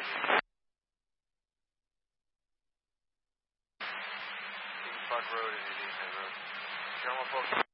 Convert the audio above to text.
Park Road and Indian Head Road. Channel 1